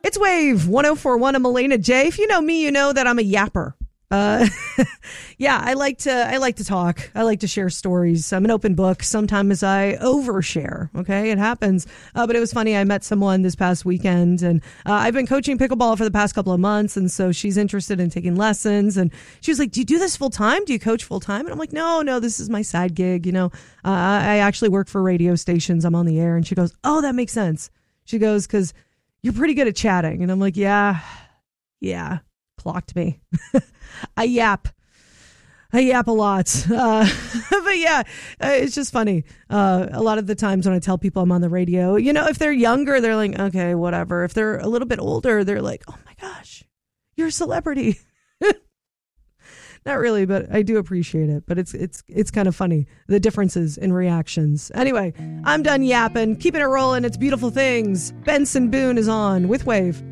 It's Wave 104.1. I'm Elena J. If you know me, you know that I'm a yapper. Yeah, I like to talk. I like to share stories. I'm an open book. Sometimes I overshare. Okay, it happens. But it was funny. I met someone this past weekend, and I've been coaching pickleball for the past couple of months, and so she's interested in taking lessons. And she was like, "Do you do this full time? Do you coach full time?" And I'm like, "No, this is my side gig. I actually work for radio stations. I'm on the air." And she goes, "Oh, that makes sense." She goes, "Because you're pretty good at chatting." And I'm like, yeah, clocked me. I yap a lot. But yeah, it's just funny. A lot of the times when I tell people I'm on the radio, if they're younger, they're like, okay, whatever. If they're a little bit older, they're like, oh my gosh, you're a celebrity. Not really, but I do appreciate it. But it's kind of funny, the differences in reactions. Anyway, I'm done yapping, keeping it rolling. It's Beautiful Things. Benson Boone is on with Wave.